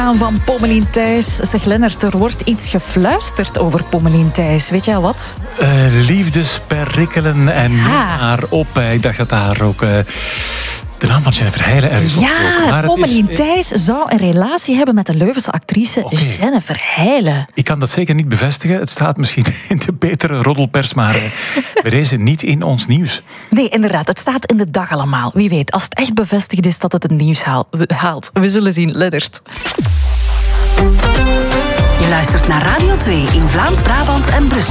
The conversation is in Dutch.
gaan van Pommelien Thijs. Zeg Lennart, er wordt iets gefluisterd over Pommelien Thijs. Weet jij al wat? Liefdesperikelen en maar op. Ik dacht dat daar ook de naam van Jennifer Heijlen ergens op. Ja, Pommelien Thijs zou een relatie hebben met de Leuvense actrice Jennifer Heijlen. Ik kan dat zeker niet bevestigen. Het staat misschien in de betere roddelpers, maar bij deze niet in ons nieuws. Nee, inderdaad. Het staat in de dag allemaal. Wie weet, als het echt bevestigd is dat het het nieuws haalt. We zullen zien, Leddert. Je luistert naar Radio 2 in Vlaams-Brabant en Brussel.